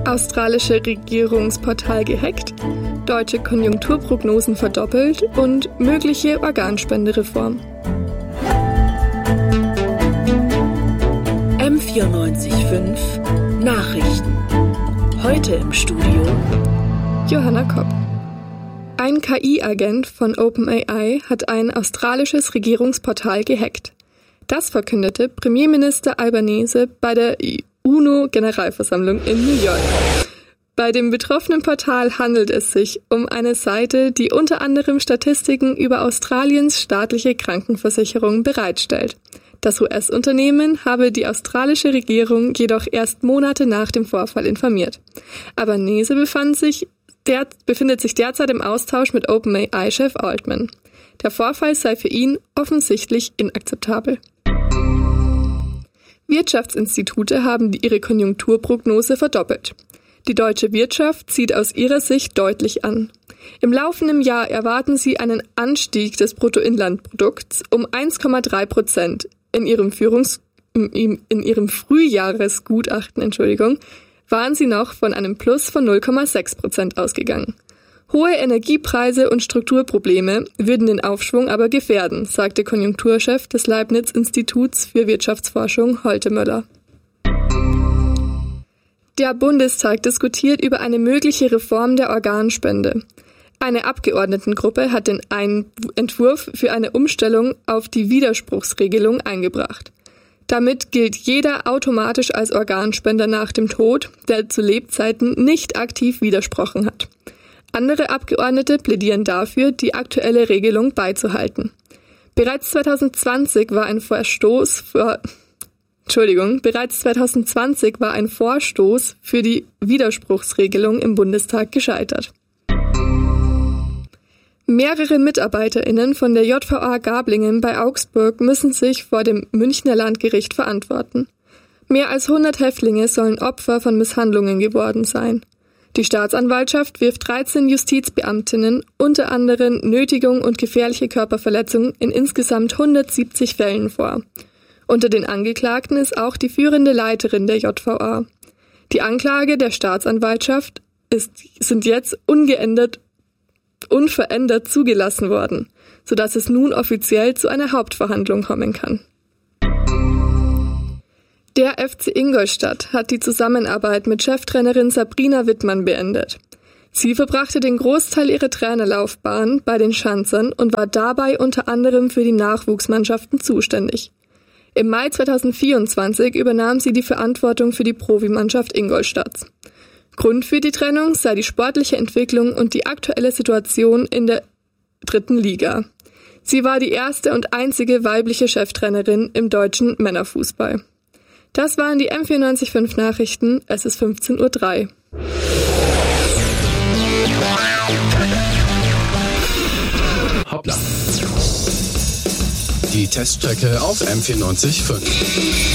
Australische Regierungsportal gehackt, deutsche Konjunkturprognosen verdoppelt und mögliche Organspendereform. M94.5 Nachrichten. Heute im Studio Johanna Kopp. Ein KI-Agent von OpenAI hat ein australisches Regierungsportal gehackt. Das verkündete Premierminister Albanese bei der UNO-Generalversammlung in New York. Bei dem betroffenen Portal handelt es sich um eine Seite, die unter anderem Statistiken über Australiens staatliche Krankenversicherung bereitstellt. Das US-Unternehmen habe die australische Regierung jedoch erst Monate nach dem Vorfall informiert. Albanese befindet sich derzeit im Austausch mit OpenAI-Chef Altman. Der Vorfall sei für ihn offensichtlich inakzeptabel. Wirtschaftsinstitute haben ihre Konjunkturprognose verdoppelt. Die deutsche Wirtschaft zieht aus ihrer Sicht deutlich an. Im laufenden Jahr erwarten sie einen Anstieg des Bruttoinlandprodukts um 1,3%. In ihrem Frühjahresgutachten, waren sie noch von einem Plus von 0,6% ausgegangen. Hohe Energiepreise und Strukturprobleme würden den Aufschwung aber gefährden, sagte Konjunkturchef des Leibniz-Instituts für Wirtschaftsforschung Holte Möller. Der Bundestag diskutiert über eine mögliche Reform der Organspende. Eine Abgeordnetengruppe hat den Entwurf für eine Umstellung auf die Widerspruchsregelung eingebracht. Damit gilt jeder automatisch als Organspender nach dem Tod, der zu Lebzeiten nicht aktiv widersprochen hat. Andere Abgeordnete plädieren dafür, die aktuelle Regelung beizubehalten. Bereits 2020 war ein Vorstoß für die Widerspruchsregelung im Bundestag gescheitert. Mehrere MitarbeiterInnen von der JVA Gablingen bei Augsburg müssen sich vor dem Münchner Landgericht verantworten. Mehr als 100 Häftlinge sollen Opfer von Misshandlungen geworden sein. Die Staatsanwaltschaft wirft 13 Justizbeamtinnen unter anderem Nötigung und gefährliche Körperverletzung in insgesamt 170 Fällen vor. Unter den Angeklagten ist auch die führende Leiterin der JVA. Die Anklage der Staatsanwaltschaft sind jetzt unverändert zugelassen worden, sodass es nun offiziell zu einer Hauptverhandlung kommen kann. Der FC Ingolstadt hat die Zusammenarbeit mit Cheftrainerin Sabrina Wittmann beendet. Sie verbrachte den Großteil ihrer Trainerlaufbahn bei den Schanzern und war dabei unter anderem für die Nachwuchsmannschaften zuständig. Im Mai 2024 übernahm sie die Verantwortung für die Profimannschaft Ingolstadts. Grund für die Trennung sei die sportliche Entwicklung und die aktuelle Situation in der 3. Liga. Sie war die erste und einzige weibliche Cheftrainerin im deutschen Männerfußball. Das waren die M94.5 Nachrichten. Es ist 15:03 Uhr. Hoppla. Die Teststrecke auf M94.5.